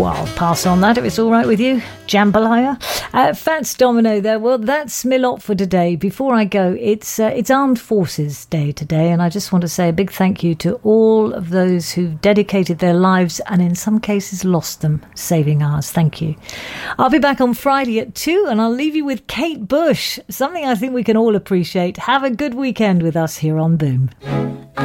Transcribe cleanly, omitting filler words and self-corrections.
Well, I'll pass on that if it's all right with you, Jambalaya. Fats Domino there. Well, that's me lot for today. Before I go, it's Armed Forces Day today, and I just want to say a big thank you to all of those who've dedicated their lives and in some cases lost them, saving ours. Thank you. I'll be back on Friday at 2, and I'll leave you with Kate Bush, something I think we can all appreciate. Have a good weekend with us here on Boom.